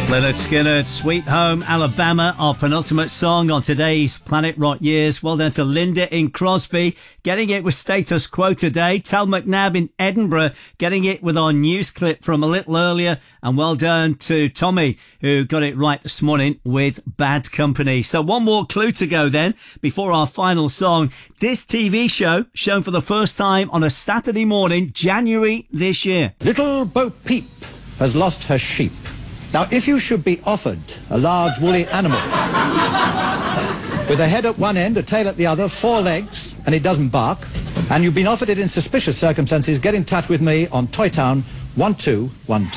Lynyrd Skynyrd, Sweet Home Alabama, our penultimate song on today's Planet Rock Years. Well done to Linda in Crosby, getting it with Status Quo today. Tal McNabb in Edinburgh, getting it with our news clip from a little earlier. And well done to Tommy, who got it right this morning with Bad Company. So one more clue to go then, before our final song. This TV show, shown for the first time on a Saturday morning, January this year. Little Bo Peep has lost her sheep. Now, if you should be offered a large woolly animal with a head at one end, a tail at the other, 4 legs, and it doesn't bark, and you've been offered it in suspicious circumstances, get in touch with me on Toytown 1212.